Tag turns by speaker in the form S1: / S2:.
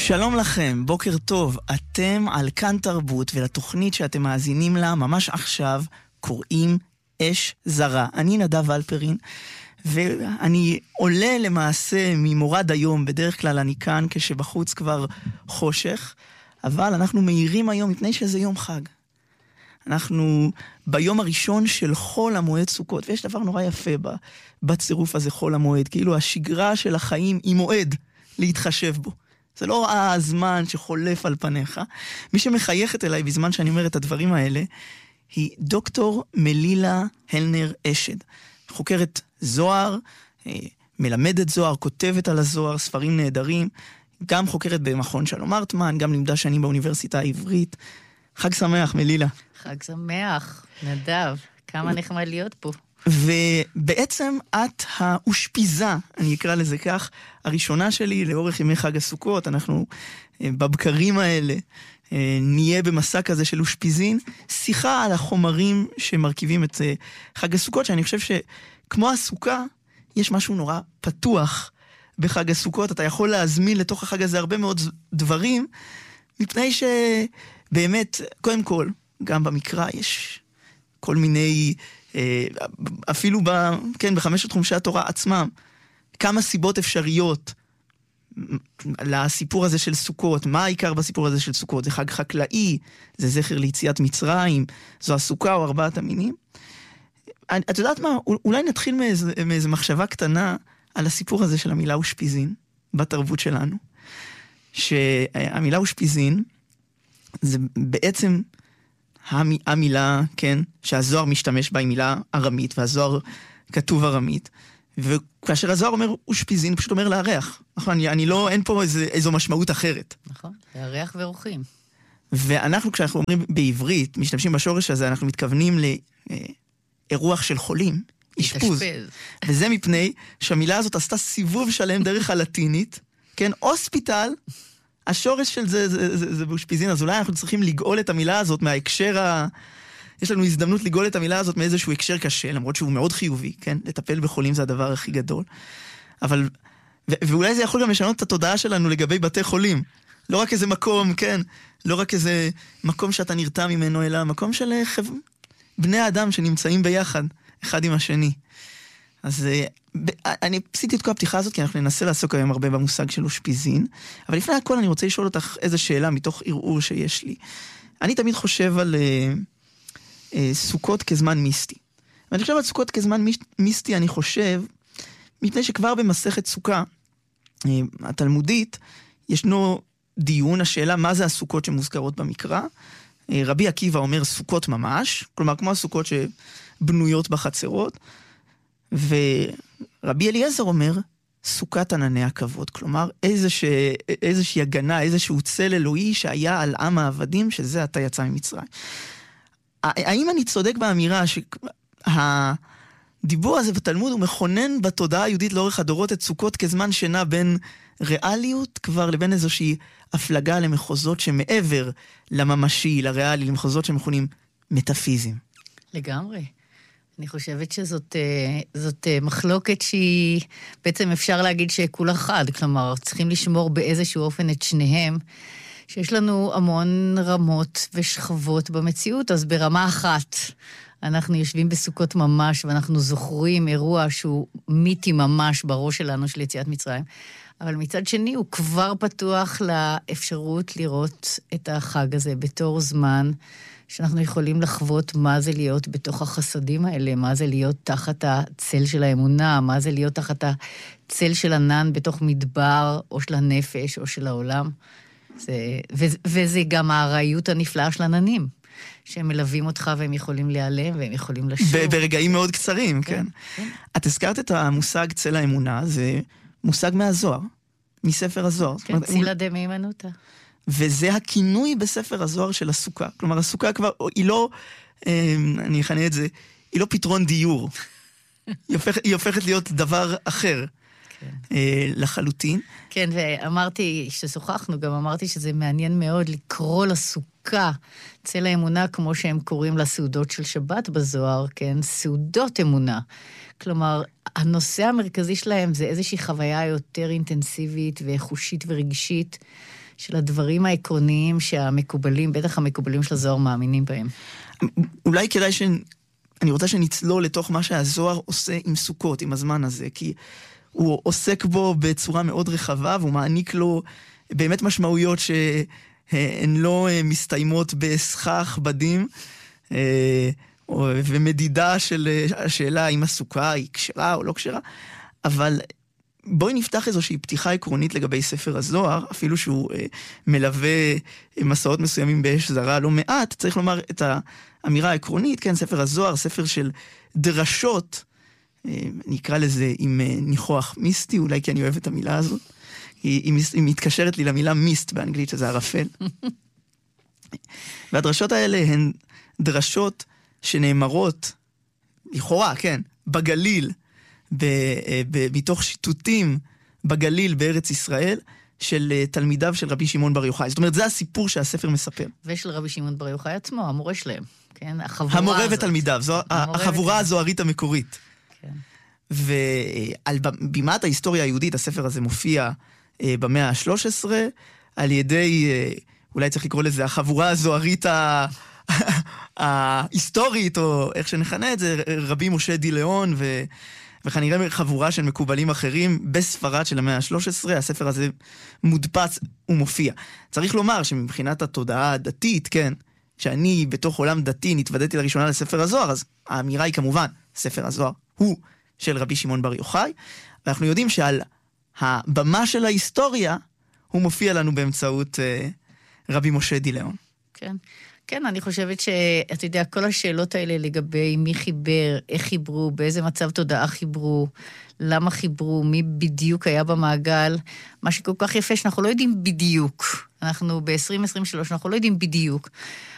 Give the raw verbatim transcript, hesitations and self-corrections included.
S1: שלום לכם, בוקר טוב. אתם על כאן תרבות, ולתוכנית שאתם מאזינים לה ממש עכשיו קוראים אש זרה. אני נדב אלפרין, ואני עולה למעשה ממורד היום. בדרך כלל אני כאן כשבחוץ כבר חושך, אבל אנחנו מהירים היום מפני שזה יום חג. אנחנו ביום הראשון של חול המועד סוכות, ויש דבר נורא יפה בצירוף הזה, חול המועד, כאילו השגרה של החיים היא מועד להתחשב בו. זה לא הזמן שחולף על פניך. מי שמחייכת אליי בזמן שאני אומר את הדברים האלה, היא דוקטור מלילה הלנר אשד. חוקרת זוהר, מלמדת זוהר, כותבת על הזוהר, ספרים נהדרים, גם חוקרת במכון שלום הרטמן, גם לימדה שנים באוניברסיטה העברית. חג שמח, מלילה.
S2: חג שמח, נדב. כמה נחמד להיות פה.
S1: ובעצם את האושפיזה, אני אקרא לזה כך, הראשונה שלי לאורך ימי חג הסוכות. אנחנו בבקרים האלה נהיה במסע כזה של אושפיזין, שיחה על החומרים שמרכיבים את חג הסוכות, שאני חושב שכמו הסוכה, יש משהו נורא פתוח בחג הסוכות. אתה יכול להזמין לתוך החג הזה הרבה מאוד דברים, מפני שבאמת, קודם כל, גם במקרא יש כל מיני, אפילו ב, כן, בחמשת חומשי התורה עצמם, כמה סיבות אפשריות לסיפור הזה של סוכות. מה העיקר בסיפור הזה של סוכות? זה חג חקלאי, זה זכר ליציאת מצרים, זו הסוכה או ארבעת המינים. את יודעת מה? אולי נתחיל מאיזו, מאיזו מחשבה קטנה על הסיפור הזה של המילה אושפיזין בתרבות שלנו. שהמילה אושפיזין זה בעצם המילה, כן, שהזוהר משתמש בה, היא מילה ארמית, והזוהר כתוב ארמית, וכאשר הזוהר אומר אושפיזין, הוא פשוט אומר לארח. נכון, אני, אני לא, אין פה איזו, איזו משמעות אחרת.
S2: נכון, לארח ואורחים.
S1: ואנחנו, כשאנחנו אומרים בעברית, משתמשים בשורש הזה, אנחנו מתכוונים לאירוח של חולים, אשפוז. וזה מפני שהמילה הזאת עשתה סיבוב שלם דרך הלטינית, כן, אוספיטל, השורש של זה, זה, זה, זה באושפיזין, אז אולי אנחנו צריכים לגאול את המילה הזאת מההקשר ה... יש לנו הזדמנות לגאול את המילה הזאת מאיזשהו הקשר קשה, למרות שהוא מאוד חיובי, כן? לטפל בחולים זה הדבר הכי גדול. אבל, ו- ואולי זה יכול גם לשנות את התודעה שלנו לגבי בתי חולים. לא רק איזה מקום, כן? לא רק איזה מקום שאתה נרתע ממנו, אלא מקום של חב... בני האדם שנמצאים ביחד, אחד עם השני. אז אני עשיתי את כל הפתיחה הזאת, כי אנחנו ננסה לעסוק היום הרבה במושג של אושפיזין, אבל לפני הכל אני רוצה לשאול אותך איזו שאלה מתוך ערעור שיש לי. אני תמיד חושב על uh, uh, סוכות כזמן מיסטי. ואני חושב על סוכות כזמן מיסטי, אני חושב, מפני שכבר במסכת סוכה, uh, התלמודית, ישנו דיון, השאלה מה זה הסוכות שמוזכרות במקרא. Uh, רבי עקיבא אומר סוכות ממש, כלומר כמו הסוכות שבנויות בחצרות, ורבי אליעזר אומר, סוכת ענני הכבוד, כלומר איזושה, איזושהי הגנה, איזשהו צל אלוהי שהיה על עם העבדים, שזה עתה יצא ממצרים. האם אני צודק באמירה שהדיבור הזה בתלמוד הוא מכונן בתודעה היהודית לאורך הדורות את סוכות כזמן שינה בין ריאליות כבר לבין איזושהי הפלגה למחוזות שמעבר לממשי, לריאלי, למחוזות שמכונים מטאפיזיים?
S2: לגמרי. אני חושבת שזאת זאת מחלוקת שהיא, בעצם אפשר להגיד שכולה חד, כלומר, צריכים לשמור באיזשהו אופן את שניהם, שיש לנו המון רמות ושכבות במציאות, אז ברמה אחת, אנחנו יושבים בסוכות ממש, ואנחנו זוכרים אירוע שהוא מיתי ממש בראש שלנו של יציאת מצרים, אבל מצד שני הוא כבר פתוח לאפשרות לראות את החג הזה בתור זמן, שאנחנו יכולים לחוות מה זה להיות בתוך החסדים האלה, מה זה להיות תחת הצל של האמונה, מה זה להיות תחת הצל של ענן בתוך מדבר, או של הנפש, או של העולם. זה, ו, וזה גם הארעיות הנפלאה של עננים, שהם מלווים אותך והם יכולים להיעלם, והם יכולים לשוב.
S1: ברגעים מאוד קצרים, כן. כן. כן. את הזכרת את המושג צל האמונה, זה מושג מהזוהר, מספר הזוהר.
S2: כן, צילה דמיימנותא.
S1: וזה הכינוי בספר הזוהר של הסוכה. כלומר, הסוכה כבר, היא לא, אני אכנה את זה, היא לא פתרון דיור. היא, הופכת, היא הופכת להיות דבר אחר. כן. לחלוטין.
S2: כן, ואמרתי, ששוחחנו, גם אמרתי שזה מעניין מאוד לקרוא לסוכה צל האמונה, כמו שהם קוראים לסעודות של שבת בזוהר, כן? סעודות אמונה. כלומר, הנושא המרכזי שלהם זה איזושהי חוויה יותר אינטנסיבית וחושית ורגשית, של הדברים העקרוניים שהמקובלים, בטח המקובלים של הזוהר מאמינים בהם.
S1: אולי כדאי ש... אני רוצה שנצלול לתוך מה שהזוהר עושה עם סוכות, עם הזמן הזה, כי הוא עוסק בו בצורה מאוד רחבה, והוא מעניק לו באמת משמעויות שהן לא מסתיימות בסכך בדים, ומדידה של השאלה אם הסוכה היא כשרה או לא כשרה, אבל בואי נפתח איזושהי פתיחה עקרונית לגבי ספר הזוהר, אפילו שהוא מלווה מסעות מסוימים באש זרה לא מעט, צריך לומר את האמירה העקרונית, כן, ספר הזוהר, ספר של דרשות, אני אקרא לזה עם ניחוח מיסטי, אולי כי אני אוהב את המילה הזאת, היא, היא מתקשרת לי למילה מיסט באנגלית, שזה ערפל. והדרשות האלה הן דרשות שנאמרות, לכאורה, כן, בגליל, ב, ב, מתוך שיטוטים בגליל בארץ ישראל, של תלמידיו של רבי שמעון בר יוחאי. זאת אומרת, זה הסיפור שהספר מספר.
S2: ושל רבי שמעון בר יוחאי עצמו, המורה שלהם. כן, החבורה
S1: המורה
S2: הזאת.
S1: ותלמידיו, זו החבורה הזוהרית המקורית.
S2: כן.
S1: ועל בימת ההיסטוריה היהודית, הספר הזה מופיע במאה ה-שלוש עשרה, על ידי, אולי צריך לקרוא לזה, החבורה הזוהרית ההיסטורית, או איך שנכנה את זה, רבי משה דילאון, ו... וכנראה חבורה של מקובלים אחרים בספרד של המאה ה-שלוש עשרה, הספר הזה מודפס ומופיע. צריך לומר שמבחינת התודעה הדתית, כן, שאני בתוך עולם דתי נתוודעתי לראשונה לספר הזוהר, אז האמירה היא כמובן, ספר הזוהר הוא של רבי שמעון בר יוחאי, ואנחנו יודעים שעל הבמה של ההיסטוריה, הוא מופיע לנו באמצעות אה, רבי משה דילאון.
S2: כן. כן, אני חושבת שאתה יודע, כל השאלות האלה לגבי מי חיבר, איך חיברו, באיזה מצב תודעה חיברו, למה חיברו, מי בדיוק היה במעגל, מה שכל כך יפה שאנחנו לא יודעים בדיוק. אנחנו ב-עשרים עשרים ושלוש, אנחנו לא יודעים בדיוק.